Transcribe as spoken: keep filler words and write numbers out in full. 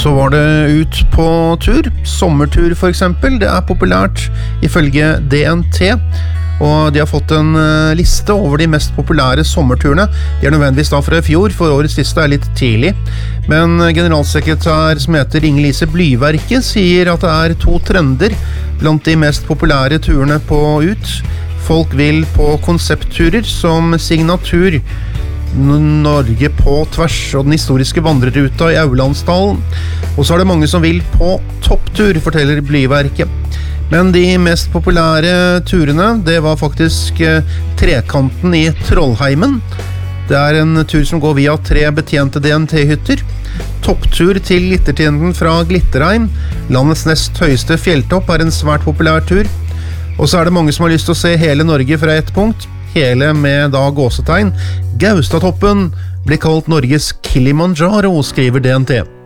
Så var det ut på tur, sommertur for eksempel. Det er populært ifølge D N T, og de har fått en liste over de mest populære sommerturene. De er nødvendigvis da fra i fjor, for årets liste er litt tidlig. Men generalsekretær som heter Inge-Lise Blyverke sier at det er to trender blant de mest populære turene på ut. Folk vil på konseptturer som signatur, Norge på tvers og den historiske vandreruta i Aulandsdalen. Og så er det mange som vil på topptur, forteller Blyverke. Men de mest populære turene, det var faktisk Trekanten i Trollheimen. Det er en tur som går via tre betjente D N T-hytter. Topptur til Glittertinden fra Glitterheim. Landets nest høyeste fjelltopp er en svært populær tur. Og så er det mange som har lyst til å se hele Norge fra ett punkt. Hele med da gåsetegn. Gaustatoppen blir kalt Norges Kilimanjaro, skriver D N T.